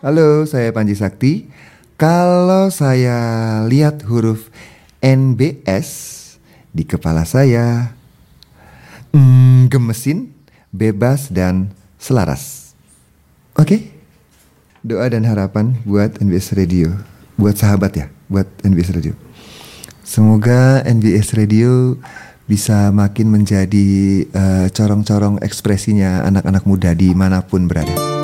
Halo, saya Panji Sakti. Kalau saya lihat huruf NBS di kepala saya, gemesin, bebas, dan selaras. Oke? Doa dan harapan buat NBS Radio. Buat sahabat ya, buat NBS Radio. Semoga NBS Radio bisa makin menjadi corong-corong ekspresinya anak-anak muda dimanapun berada.